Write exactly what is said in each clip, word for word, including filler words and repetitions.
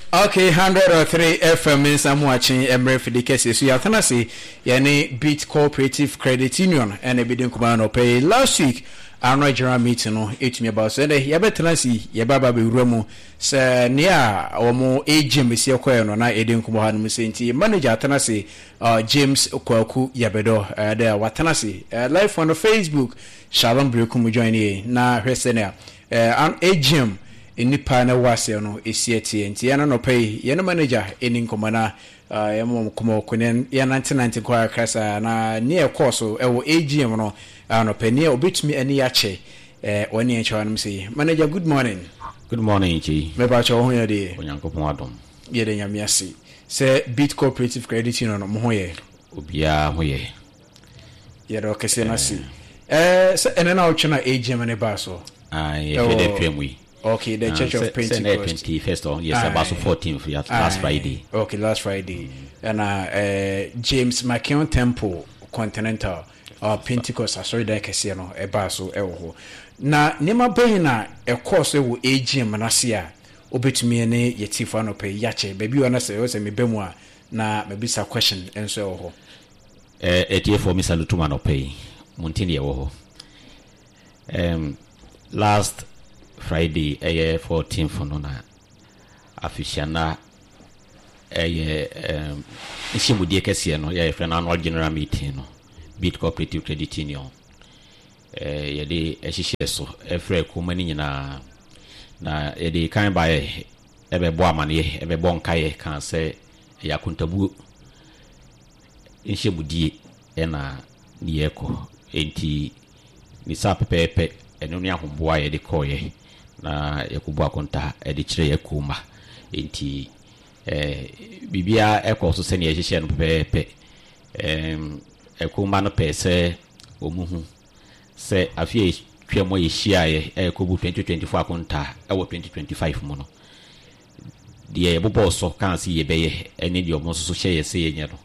Okay, one hundred three F M in some watching Emre Fidikesi. So, Yatanasi, Yani Beat Cooperative Credit Union, and a bidding command pay last week. Our Nigerian meeting, no, it me about Sunday. Yabetanasi, Yababa Romo, Sir Nia, or more agent, Monsieur Coyano, na Edin Kumohan Musinti, manager Tanasi, uh, James Okwaku Yabedo, uh, there, Watanasi, uh, live on the Facebook, Shalom Brukumu join ye, na Resenia, uh, an agent. Nipa na wase no esieti enti yana no pay yana manager eni nkomana yamo komo konen ya nineteen ninety kwa krasa na near course ewo A G M no no pay near obetumi ani yache eh oni encho anum say manager good morning. Good morning chi me ba cho ho ye de onyankopon adom ye de nyame ase say Beat Cooperative Credit Union no mo ho ye obia ho ye ye do kese na si eh say enena o twena A G M ne ba so ah ye fe de twemwi. Okay, the uh, Church of Pentecost. twenty-first, yes, about fourteenth, last Friday. Okay, last Friday. And uh, uh, James McKeown Temple Continental uh, Pentecost, sorry, that I see no, a basso, ewo. Na nema behina a course ewo A G M manasia. Obetumi ene yetifa no pe yache. Baby wana se ose me bemwa na maybe some question and so ho. Eh, etie for me salutuma no pe. Muntini ewo ho. Um, last Friday, eh, fourteenth, no na afishana, eh, um, Ishimudi Kessiano, yeah, for an annual general meeting, no, Beat Cooperative Credit Union. Eh, yadi, a shisheso, every kumani na, na, yadi, kind by ebe boamani, ebe bonkaye, can say, yakuntabu, Ishimudi, ena, nieko, enti, nisa pepe, enonia humboa yadi koye. Na yakubwa konta edi chire yakuma enti eh bibia ekọ so se ne yehye no pepe em ekuma no pese omuhu se afie twemo yehia ye ekobu twenty twenty-four konta ewo twenty twenty-five mu no de ebobo so kan si yebeye eni de omo so hye yese yenye no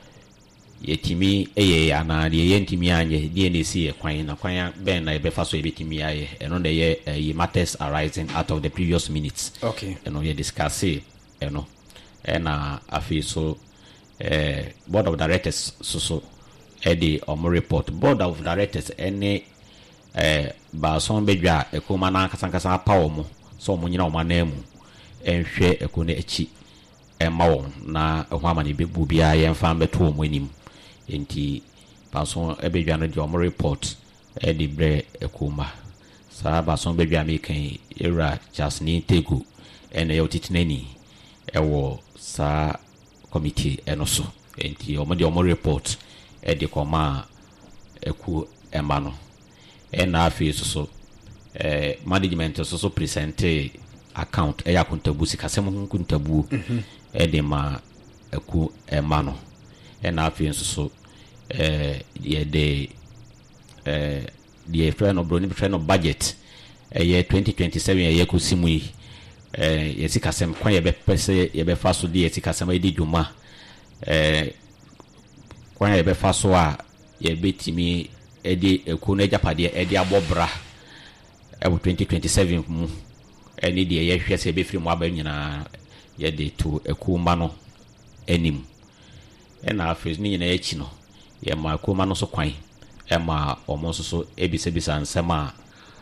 yetimi eye ana de yentimi anye de ne si ekwan na kwan ben na ebe fa so ebetimi aye eno de ye uh, matters arising out of the previous minutes. Okay, eno ye discuss it eno ena afi so eh board of directors so so e de omo report board of directors ene eh ba so bedwa ekoma na kasankasa pa omo so omo nyina omo na emu enhwe ekona echi ema na ho amane bebu bia ye mfa beto omo anim enti pason ebedwa no de omo report e de bre ekoma sa bason bedwa me kan era Jasni Tegu ene yo titinani ewo sa committee eno so enti omo de omo report e de koma eku ema no ena afi so so eh management so so present account e yakuntabu sikasem hunkuntabu mm-hmm. e de ma eku ema no ena afi so so eh ye de eh the friend of Brony friend of budget eh year twenty twenty-seven ye kusimu yi eh yesikasem kwan ye be pese ye be faso de yesikasem e di dwuma eh kwan ye be faso a ye betimi e di eku na japade e di abobra e twenty twenty-seven mu eni de ye hwese be firi mu aba nyina ye de to eku ma no enim e na afes ni nyina ye chi no ye ma eku ma no so kwan ema omo so ebisebisa nsema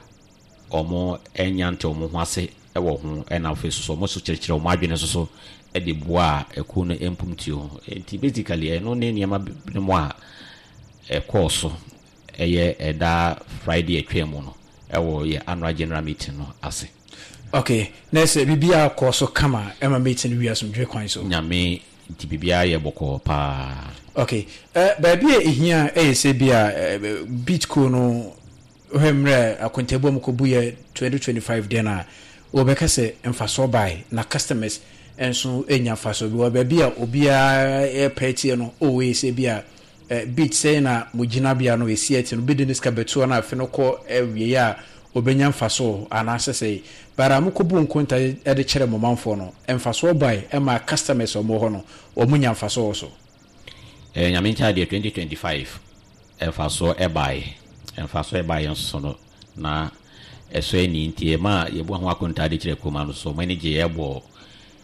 omo enyante omo ho ase ewo ho ena ofeso so omo so kirikire omo adwene so so e de boa eku no empumtio enti basically eno ne niam mo a e course eye eda Friday atwemu no ewo ye annual general meeting no ase. Okay, next bibia course kama ema meeting wi asomdwe kwan so nyame enti bibia ye boko pa. Okay, uh, baby ehia eh se bia uh, Bitco no hemre akontebo mkobu ye twenty twenty-five dena obeka se emfaso buy na customers enso enya faso bi baby a obia e party no o we se bia uh, bit say na mugina bia no esieti no business ka beto na afi no ko ewie ya obenya mfaso anase say bara mkobu nkonta e de kire momanfo no emfaso buy e ma customers o mo ho no o munya mfaso so. Eh nyamincha de twenty twenty-five enfaso e buy enfaso e buy so no na eso eni ntie ma ye bo ho akonta de kire koma no so manage ye bo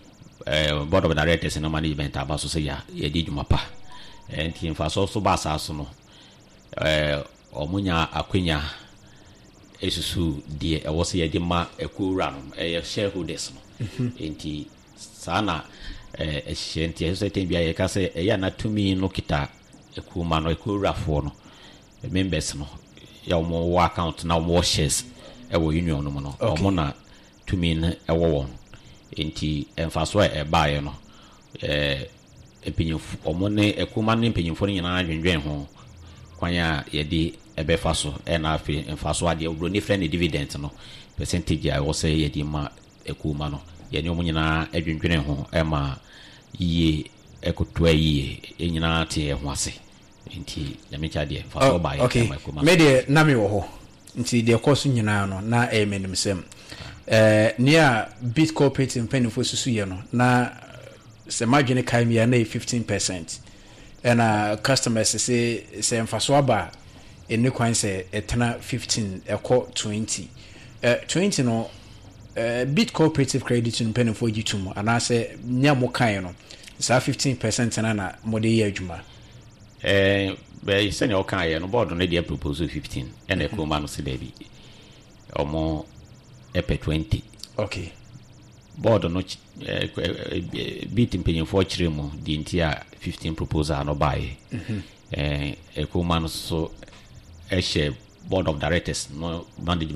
uh, board of directors and management aba so say ya ye di dwuma pa and in fa so so ba sa so no eh omunya akwenya esusu die e wo se ye di ma ekura no e shareholders no enti sana eh ehenti eso tem bia ye ka se e ya na tumi no kita ekuma no ekura fo no members no ya mo account na mo shares e wo union no no omo na tumi na e wo won enti emfaso e baaye no eh epinyefo omo ne ekuma ne epinyefo nyina adwenwen ho kwanya ye di ebefa so e na afi emfaso ade obro ne friend dividend no percentage I wo say ye di ma ekuma no ye ne omo nyina adwenwen ho e ma ye ekotoa ye nyina te ho ase nti ya mecha de emfaso baaye okay me de na me wo ho nti de course nyina no na e menim sem eh near Beat Cooperative penifo susu ye no na se margin kai me na fifteen percent and uh customers say say emfaso aba eni kwan say etena fifteen eko twenty eh twenty no eh Beat Cooperative Credit Union penifo gitum ana say nya mo kan no sa fifteen percent na na mo de ye adwuma eh be say ne o kan ye no board no dey propose fifteen and e ko ma no se baby omo epe twenty okay board no eh, Beat mpenyefo chire mu di ntia fifteen proposal no buy eh e ko ma no so e share board of directors no management